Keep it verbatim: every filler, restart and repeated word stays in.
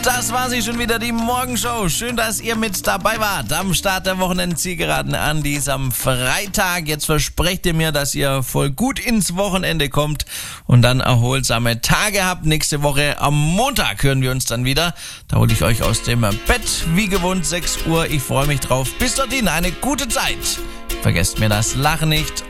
Das war sie schon wieder, die Morgenshow. Schön, dass ihr mit dabei wart. Am Start der Wochenendzielgeraden an diesem Freitag. Jetzt versprecht ihr mir, dass ihr voll gut ins Wochenende kommt und dann erholsame Tage habt. Nächste Woche am Montag hören wir uns dann wieder. Da hole ich euch aus dem Bett. Wie gewohnt sechs Uhr. Ich freue mich drauf. Bis dorthin eine gute Zeit. Vergesst mir das Lachen nicht